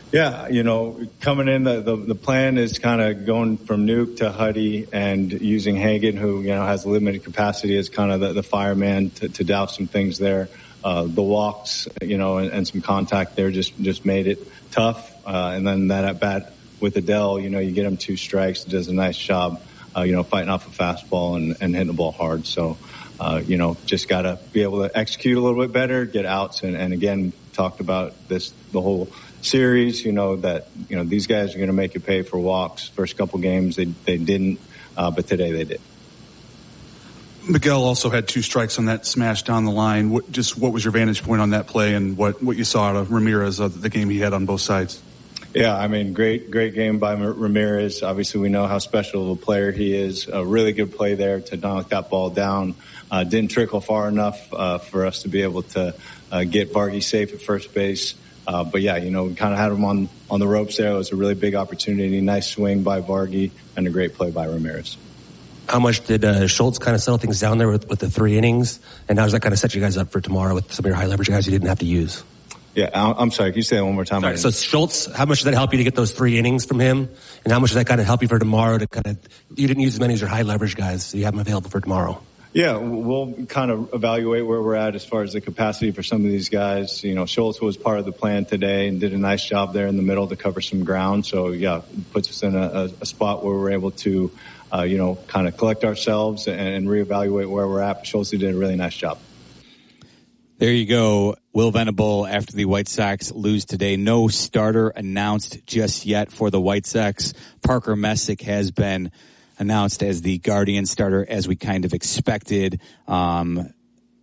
Yeah, coming in, the plan is kind of going from Nuke to Huddy and using Hagan, who, has limited capacity as kind of the fireman to douse some things there. The walks, and some contact there just made it tough. And then that at bat with Adele, you get him 2 strikes, does a nice job, fighting off a fastball and hitting the ball hard. So, just got to be able to execute a little bit better, get outs. And again, talked about the whole series, that, these guys are going to make you pay for walks. First couple games, they didn't, but today they did. Miguel also had 2 strikes on that smash down the line. What was your vantage point on that play and what you saw out of Ramirez, the game he had on both sides? Yeah, I mean, great game by Ramirez. Obviously, we know how special of a player he is. A really good play there to knock that ball down. Didn't trickle far enough for us to be able to get Vargy safe at first base. But yeah, we kind of had him on the ropes there. It was a really big opportunity. Nice swing by Vargy and a great play by Ramirez. How much did Schultz kind of settle things down there with the 3 innings? And how does that kind of set you guys up for tomorrow with some of your high leverage guys you didn't have to use? Yeah, I'm sorry. Can you say that one more time? Sorry, so Schultz, how much does that help you to get those 3 innings from him? And how much does that kind of help you for tomorrow to you didn't use as many as your high leverage guys, so you have them available for tomorrow? Yeah, we'll kind of evaluate where we're at as far as the capacity for some of these guys. Schultz was part of the plan today and did a nice job there in the middle to cover some ground. So, yeah, it puts us in a spot where we're able to, kind of collect ourselves and reevaluate where we're at. Schultz did a really nice job. There you go. Will Venable, after the White Sox lose today. No starter announced just yet for the White Sox. Parker Messick has been announced as the Guardian starter, as we kind of expected. Connor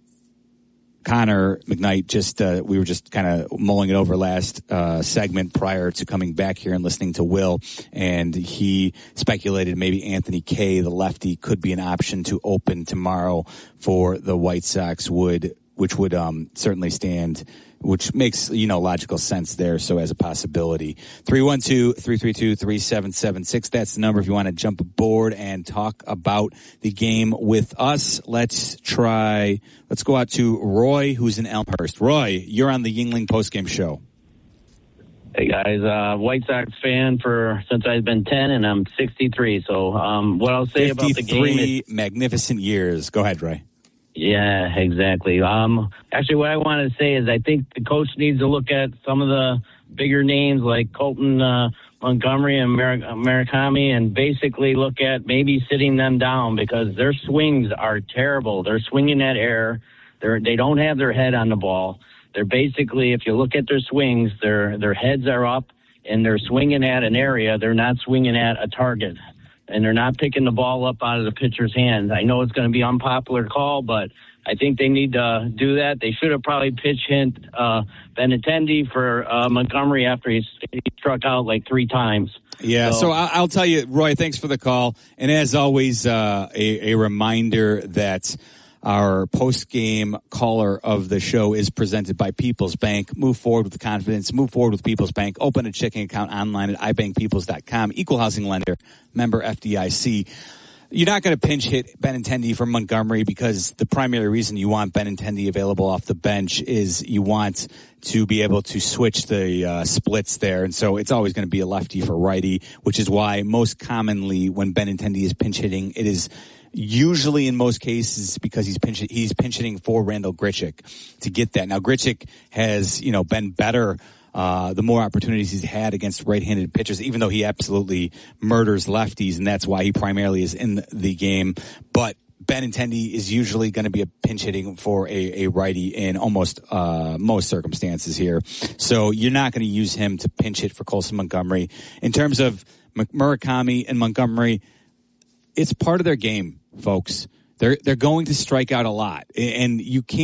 McKnight, we were just kind of mulling it over last segment prior to coming back here and listening to Will, and he speculated maybe Anthony Kay, the lefty, could be an option to open tomorrow for the White Sox, which would certainly stand, which makes, logical sense there. So as a possibility, 312-332-3776. That's the number if you want to jump aboard and talk about the game with us. Let's go out to Roy, who's in Elmhurst. Roy, you're on the Yingling postgame show. Hey guys, White Sox fan since I've been 10 and I'm 63. So, what I'll say about the game 53 magnificent years. Go ahead, Roy. Yeah, exactly. Actually, what I want to say is I think the coach needs to look at some of the bigger names like Colton Montgomery and Murakami and basically look at maybe sitting them down because their swings are terrible. They're swinging at air. They don't have their head on the ball. They're basically, if you look at their swings, their heads are up and they're swinging at an area. They're not swinging at a target. And they're not picking the ball up out of the pitcher's hand. I know it's going to be an unpopular call, but I think they need to do that. They should have probably pitch hit Benintendi for Montgomery after he struck out like 3 times. Yeah, so I'll tell you, Roy, thanks for the call. And as always, a reminder that our post-game caller of the show is presented by People's Bank. Move forward with confidence. Move forward with People's Bank. Open a checking account online at ibankpeoples.com. Equal housing lender. Member FDIC. You're not going to pinch hit Benintendi from Montgomery because the primary reason you want Benintendi available off the bench is you want to be able to switch the splits there. And so it's always going to be a lefty for righty, which is why most commonly when Benintendi is pinch hitting, it is usually in most cases because he's pinch hitting for Randal Grichuk to get that. Now Grichuk has, been better the more opportunities he's had against right-handed pitchers, even though he absolutely murders lefties, and that's why he primarily is in the game. But Benintendi is usually going to be a pinch hitting for a righty in almost most circumstances here. So you're not going to use him to pinch hit for Colson Montgomery. In terms of Murakami and Montgomery, it's part of their game, folks. They're going to strike out a lot, and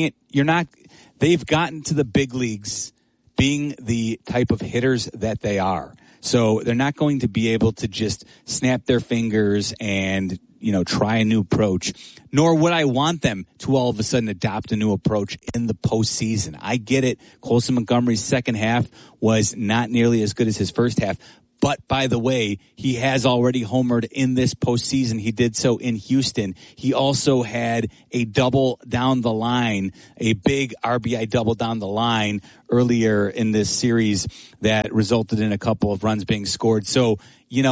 they've gotten to the big leagues being the type of hitters that they are. So they're not going to be able to just snap their fingers and, try a new approach, nor would I want them to all of a sudden adopt a new approach in the postseason. I get it. Colson Montgomery's second half was not nearly as good as his first half, But, by the way, he has already homered in this postseason. He did so in Houston. He also had a double down the line, a big RBI double down the line earlier in this series that resulted in a couple of runs being scored. So, the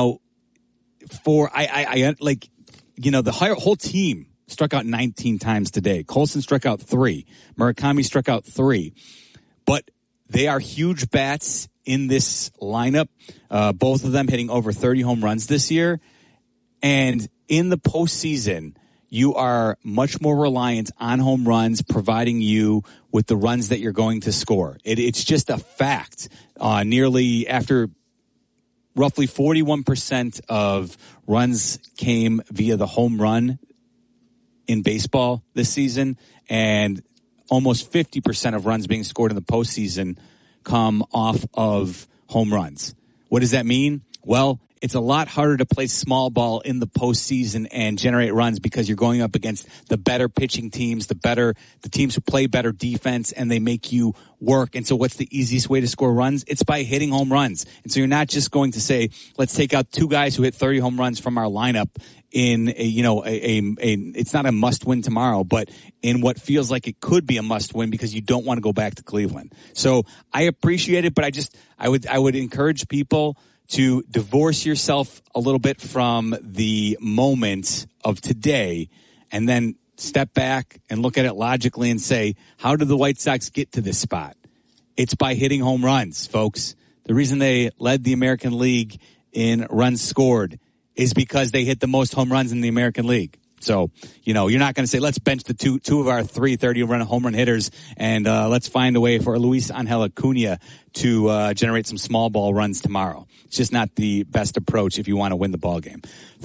whole team struck out 19 times today. Colson struck out 3. Murakami struck out 3. But they are huge bats in this lineup, both of them hitting over 30 home runs this year. And in the postseason, you are much more reliant on home runs, providing you with the runs that you're going to score. It's just a fact. Nearly after roughly 41% of runs came via the home run in baseball this season, and almost 50% of runs being scored in the postseason come off of home runs. What does that mean? Well, it's a lot harder to play small ball in the postseason and generate runs because you're going up against the better pitching teams, the teams who play better defense, and they make you work. And so what's the easiest way to score runs? It's by hitting home runs. And so you're not just going to say, let's take out 2 guys who hit 30 home runs from our lineup in it's not a must win tomorrow, but in what feels like it could be a must win because you don't want to go back to Cleveland. So I appreciate it, but I would encourage people to divorce yourself a little bit from the moment of today and then step back and look at it logically and say, how did the White Sox get to this spot? It's by hitting home runs, folks. The reason they led the American League in runs scored is because they hit the most home runs in the American League. So, you're not going to say, let's bench the two of our 30-run home run hitters and let's find a way for Luis Angel Acuna to generate some small ball runs tomorrow. It's just not the best approach if you want to win the ball game.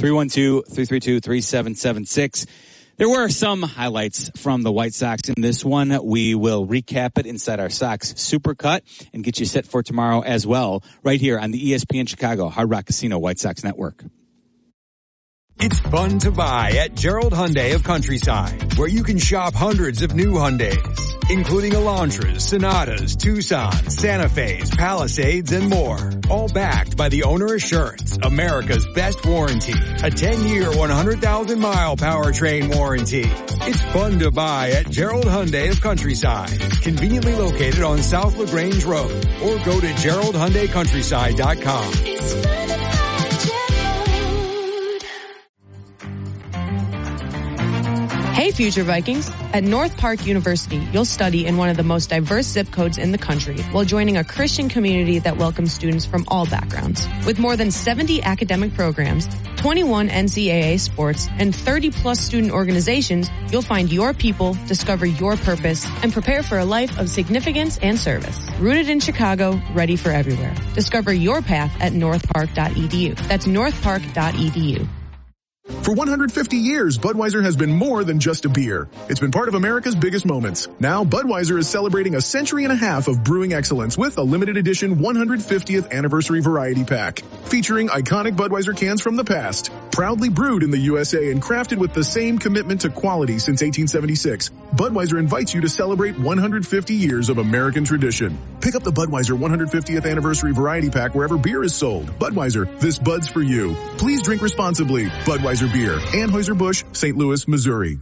312-332-3776. There were some highlights from the White Sox in this one. We will recap it inside our Sox Supercut and get you set for tomorrow as well, right here on the ESPN Chicago Hard Rock Casino White Sox Network. It's fun to buy at Gerald Hyundai of Countryside, where you can shop hundreds of new Hyundais, including Elantras, Sonatas, Tucsons, Santa Fe's, Palisades, and more. All backed by the Owner Assurance, America's best warranty. A 10-year, 100,000-mile powertrain warranty. It's fun to buy at Gerald Hyundai of Countryside, conveniently located on South LaGrange Road, or go to GeraldHyundaiCountryside.com. It's fun to buy Gerald. Hey, future Vikings. At North Park University, you'll study in one of the most diverse zip codes in the country while joining a Christian community that welcomes students from all backgrounds. With more than 70 academic programs, 21 NCAA sports, and 30-plus student organizations, you'll find your people, discover your purpose, and prepare for a life of significance and service. Rooted in Chicago, ready for everywhere. Discover your path at northpark.edu. That's northpark.edu. For 150 years, Budweiser has been more than just a beer. It's been part of America's biggest moments. Now, Budweiser is celebrating a century and a half of brewing excellence with a limited edition 150th anniversary variety pack, featuring iconic Budweiser cans from the past. Proudly brewed in the USA and crafted with the same commitment to quality since 1876, Budweiser invites you to celebrate 150 years of American tradition. Pick up the Budweiser 150th anniversary variety pack wherever beer is sold. Budweiser, this Bud's for you. Please drink responsibly. Budweiser Beer, Anheuser-Busch, St. Louis, Missouri.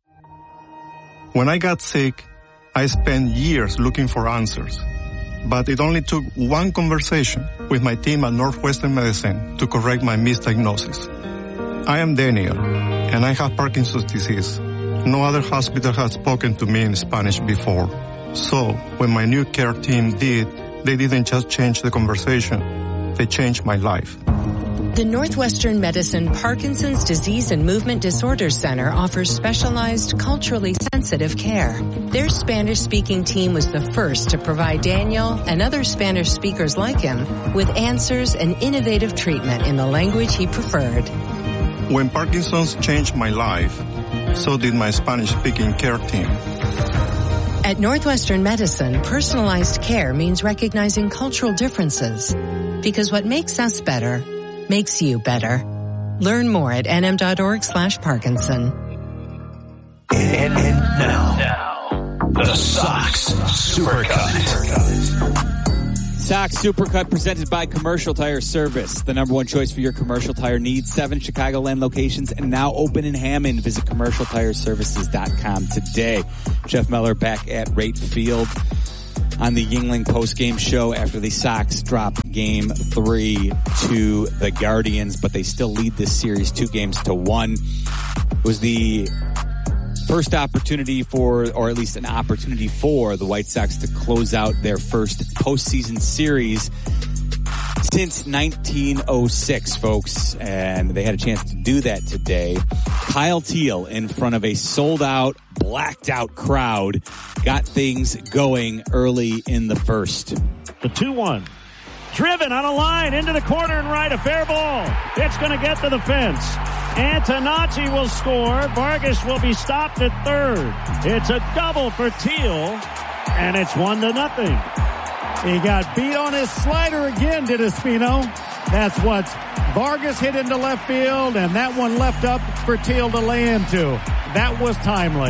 When I got sick, I spent years looking for answers. But it only took one conversation with my team at Northwestern Medicine to correct my misdiagnosis. I am Daniel, and I have Parkinson's disease. No other hospital has spoken to me in Spanish before. So, when my new care team did, they didn't just change the conversation, they changed my life. The Northwestern Medicine Parkinson's Disease and Movement Disorders Center offers specialized, culturally sensitive care. Their Spanish-speaking team was the first to provide Daniel and other Spanish speakers like him with answers and innovative treatment in the language he preferred. When Parkinson's changed my life, so did my Spanish-speaking care team. At Northwestern Medicine, personalized care means recognizing cultural differences. Because what makes us better makes you better. Learn more at nm.org/Parkinson. And now, the Sox Supercut. Sox Supercut presented by Commercial Tire Service, the number one choice for your commercial tire needs. 7 Chicagoland locations and now open in Hammond. Visit CommercialTireServices.com today. Jeff Meller back at Rate Field on the Yuengling postgame show after the Sox drop Game 3 to the Guardians, but they still lead this series 2-1. It was the first opportunity for, or at least an opportunity for, the White Sox to close out their first postseason series since 1906, folks, and they had a chance to do that today. Kyle Teel, in front of a sold-out, blacked-out crowd, got things going early in the first. The 2-1. Driven on a line into the corner and right, a fair ball. It's going to get to the fence. Antonacci will score. Vargas will be stopped at third. It's a double for Teel, and it's 1-0. He got beat on his slider again, did Espino. That's what Vargas hit into left field, and that one left up for Teel to lay into. That was timely.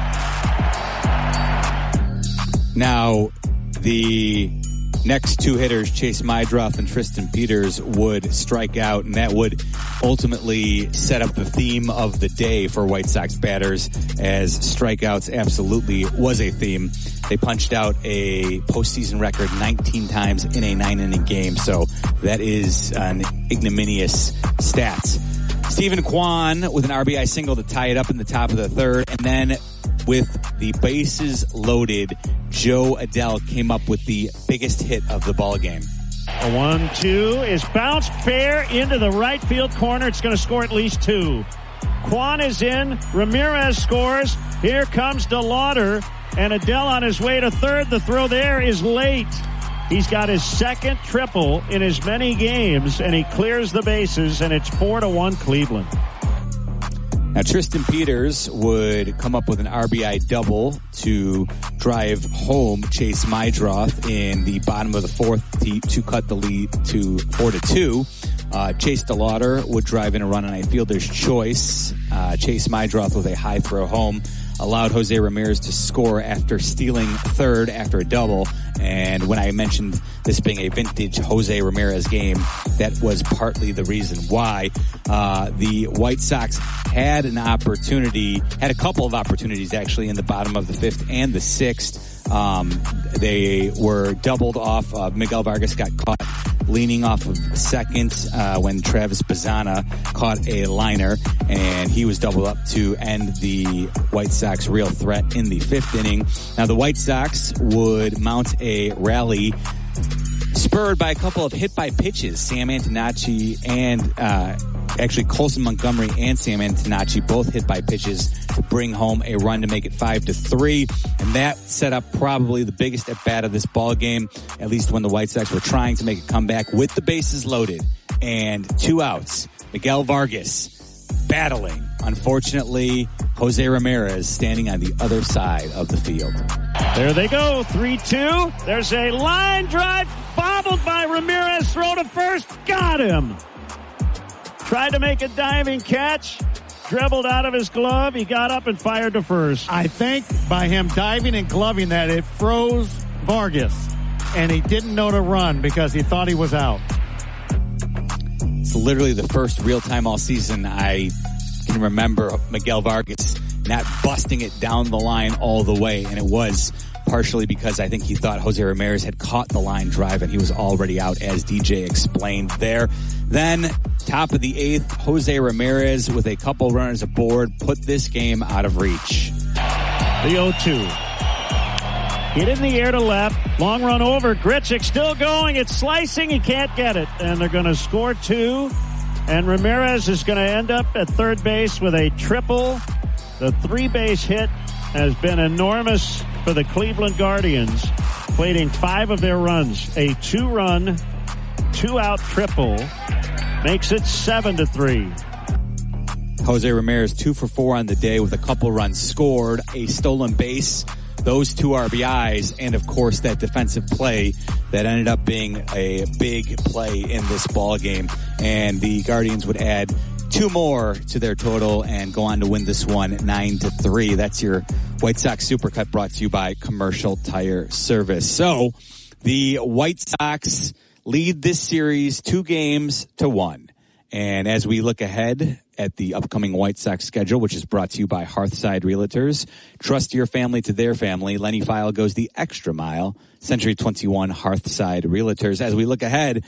Now, the next two hitters, Chase Mydroth and Tristan Peters, would strike out, and that would ultimately set up the theme of the day for White Sox batters, as strikeouts absolutely was a theme. They punched out a postseason record 19 times in a 9-inning game, so that is an ignominious stat. Stephen Kwan with an RBI single to tie it up in the top of the third, and then with the bases loaded, Joe Adell came up with the biggest hit of the ball game. A 1-2 is bounced fair into the right field corner. It's going to score at least 2. Kwan is in. Ramirez scores. Here comes DeLauder, and Adell on his way to third. The throw there is late. He's got his second triple in as many games, and he clears the bases, and it's 4-1 Cleveland. Now, Tristan Peters would come up with an RBI double to drive home Chase Mydroth in the bottom of the fourth to cut the lead to 4-2. Chase DeLauder would drive in a run on a fielder's choice. Chase Mydroth with a high throw home allowed Jose Ramirez to score after stealing third after a double. And when I mentioned this being a vintage Jose Ramirez game, that was partly the reason why. The White Sox had a couple of opportunities actually in the bottom of the fifth and the sixth. They were doubled off. Miguel Vargas got caught leaning off of second when Travis Bazzana caught a liner, and he was doubled up to end the White Sox real threat in the fifth inning. Now the White Sox would mount a rally spurred by a couple of hit by pitches. Sam Antonacci and actually Colson Montgomery and Sam Antonacci both hit by pitches to bring home a run to make it 5-3, and that set up probably the biggest at bat of this ball game, at least when the White Sox were trying to make a comeback with the bases loaded and 2 outs. Miguel Vargas battling. Unfortunately, Jose Ramirez standing on the other side of the field. There they go, 3-2. There's a line drive, bobbled by Ramirez, throw to first, got him. Tried to make a diving catch, dribbled out of his glove, he got up and fired to first. I think by him diving and gloving that, it froze Vargas, and he didn't know to run because he thought he was out. It's literally the first real time all season I can remember Miguel Vargas not busting it down the line all the way, and it was partially because I think he thought Jose Ramirez had caught the line drive and he was already out, as DJ explained there. Then, top of the eighth, Jose Ramirez with a couple runners aboard put this game out of reach. The 0-2. Hit in the air to left. Long run over. Grichuk still going. It's slicing. He can't get it. And they're going to score 2. And Ramirez is going to end up at third base with a triple. The 3-base hit has been enormous for the Cleveland Guardians, plating 5 of their runs. A 2-run, 2-out triple makes it 7-3. Jose Ramirez 2 for 4 on the day with a couple runs scored, a stolen base, those 2 RBIs, and of course that defensive play that ended up being a big play in this ball game. And the Guardians would add 2 more to their total and go on to win this one 9-3. That's your White Sox Supercut, brought to you by Commercial Tire Service. So The White Sox lead this series 2-1. And as we look ahead at the upcoming White Sox schedule, which is brought to you by Hearthside Realtors, trust your family to their family. Lenny File goes the extra mile. Century 21 Hearthside Realtors. As we look ahead,